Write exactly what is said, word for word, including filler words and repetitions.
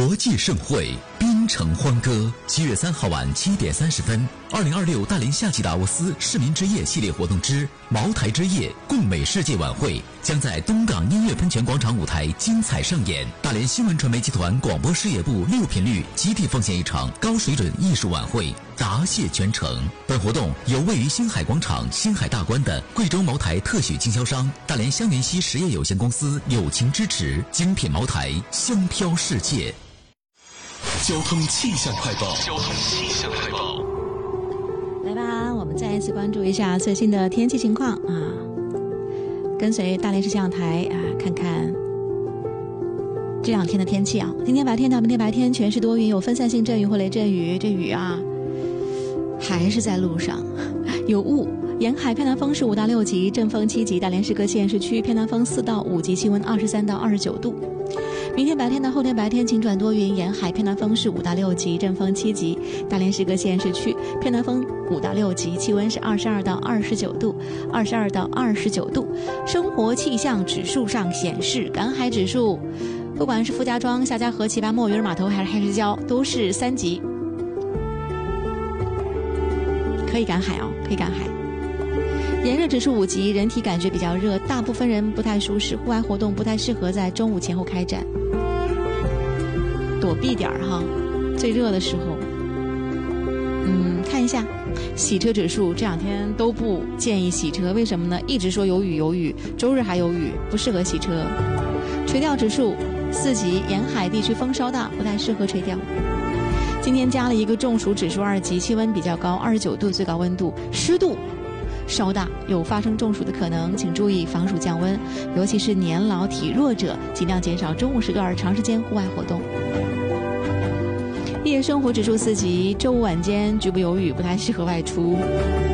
国际盛会，槟城欢歌。七月三号晚七点三十分，二零二六大连夏季达沃斯市民之夜系列活动之茅台之夜共美世界晚会将在东港音乐喷泉广场舞台精彩上演。大连新闻传媒集团广播事业部六频率集体奉献一场高水准艺术晚会，答谢全程。本活动由位于星海广场星海大观的贵州茅台特许经销商大连香园溪实业有限公司友情支持，精品茅台，香飘世界。 交通气象快报，交通气象快报。 来吧，我们再一次关注一下最新的天气情况啊！跟随大连市气象台啊，看看这两天的天气啊。今天白天到明天白天全是多云，有分散性阵雨或雷阵雨。这雨啊，还是在路上，有雾。沿海偏南风是五到六级，阵风七级。大连市各县市区偏南风四到五级，气温二十三到二十九度。明天白天到后天白天晴转多云，沿海偏南风是五到六级，阵风七级。大连市各县市区偏南风五到六级，气温是二十二到二十九度，二十二到二十九度。生活气象指数上显示，赶海指数，不管是傅家庄、夏家河、齐白墨、渔人码头还是黑石礁，都是三级，可以赶海哦，可以赶海。炎热指数五级，人体感觉比较热，大部分人不太舒适，户外活动不太适合在中午前后开展，躲避点儿哈，最热的时候。嗯，看一下洗车指数，这两天都不建议洗车，为什么呢？一直说有雨有雨，周日还有雨，不适合洗车。垂钓指数四级，沿海地区风稍大，不太适合垂钓。今天加了一个中暑指数二级，气温比较高，二十九度最高温度，湿度稍大，有发生中暑的可能，请注意防暑降温，尤其是年老体弱者，尽量减少中午时段长时间户外活动。夜生活指数四级，周五晚间局部有雨，不太适合外出。